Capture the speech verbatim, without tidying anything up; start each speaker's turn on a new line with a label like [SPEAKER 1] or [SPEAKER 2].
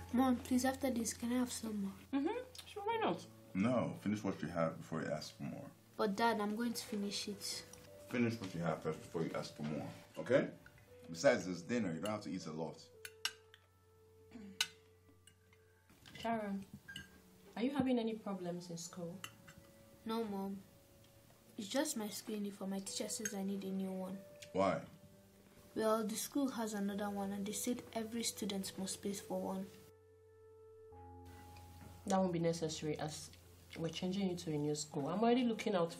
[SPEAKER 1] Mom, please, after this, can I have some more?
[SPEAKER 2] Mm-hmm. Sure, why not?
[SPEAKER 3] No, finish what you have before you ask for more.
[SPEAKER 1] But Dad, I'm going to finish it.
[SPEAKER 3] Finish what you have first before you ask for more, okay? Besides, it's dinner. You don't have to eat a lot.
[SPEAKER 2] Sharon, are you having any problems in school?
[SPEAKER 1] No, Mom. It's just my school uniform. My teacher says I need a new one.
[SPEAKER 3] Why?
[SPEAKER 1] Well, the school has another one and they said every student must pay for one.
[SPEAKER 2] That won't be necessary as we're changing you to a new school. I'm already looking out